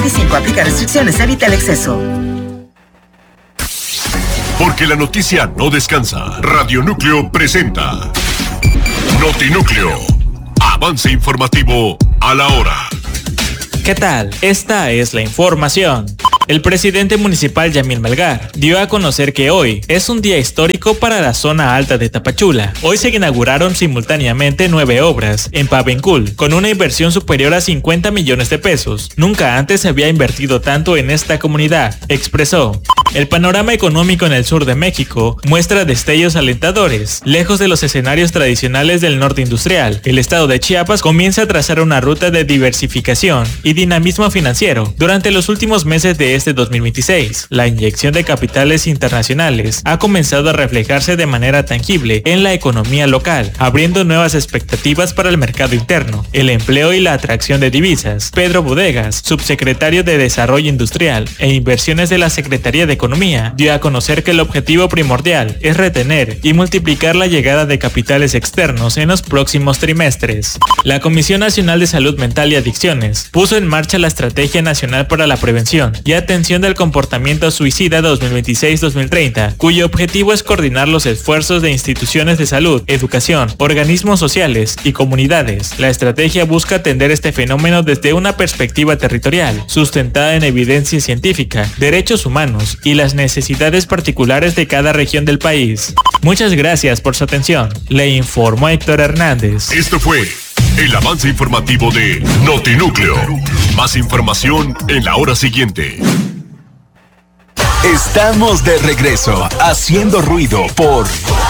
2025. Aplica restricciones, evita el exceso. Porque la noticia no descansa. Radio Núcleo presenta Notinúcleo. Avance informativo a la hora. ¿Qué tal? Esta es la información. El presidente municipal Yamil Melgar dio a conocer que hoy es un día histórico para la zona alta de Tapachula. Hoy se inauguraron simultáneamente 9 obras en Pavencul, con una inversión superior a 50 millones de pesos. Nunca antes se había invertido tanto en esta comunidad, expresó. El panorama económico en el sur de México muestra destellos alentadores. Lejos de los escenarios tradicionales del norte industrial, el estado de Chiapas comienza a trazar una ruta de diversificación y dinamismo financiero. Durante los últimos meses de este 2026, la inyección de capitales internacionales ha comenzado a reflejarse de manera tangible en la economía local, abriendo nuevas expectativas para el mercado interno, el empleo y la atracción de divisas. Pedro Bodegas, subsecretario de Desarrollo Industrial e Inversiones de la Secretaría de Economía, dio a conocer que el objetivo primordial es retener y multiplicar la llegada de capitales externos en los próximos trimestres. La Comisión Nacional de Salud Mental y Adicciones puso en marcha la Estrategia Nacional para la Prevención y Atención del Comportamiento Suicida 2026-2030, cuyo objetivo es coordinar los esfuerzos de instituciones de salud, educación, organismos sociales y comunidades. La estrategia busca atender este fenómeno desde una perspectiva territorial, sustentada en evidencia científica, derechos humanos y las necesidades particulares de cada región del país. Muchas gracias por su atención. Le informó Héctor Hernández. Esto fue el avance informativo de Notinúcleo. Más información en la hora siguiente. Estamos de regreso, haciendo ruido por